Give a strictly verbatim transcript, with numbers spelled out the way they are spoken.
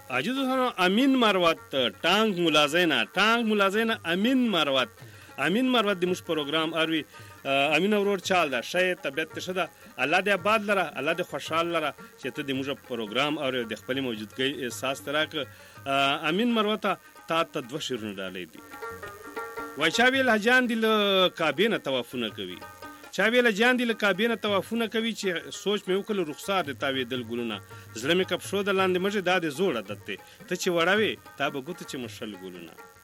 حاجی دوستانو امین مروت ټانک ملازینا ټانک ملازینا امین مروت امین مروت د موږ پروګرام اروي امین ورور چال دا شای طبیعت ته شده الله دې آباد لره الله دې خوشحال لره چې ته د موږ پروګرام اوري د خپل موجودګۍ احساس تراک امین مروت تا ته دوه شیرونه ډالې دي وای چا ویل حجان دی له کابینه توافونه کوي چا ویل جان دی له کابینه توافونه کوي چې سوچ مې وکړ رخصار د تاویدل ګلونه زړه مې کپ شو د لاندې مجه دا د زوړ عادت دی ته چې وړاوي تا به ګوت چې مشل ګلونه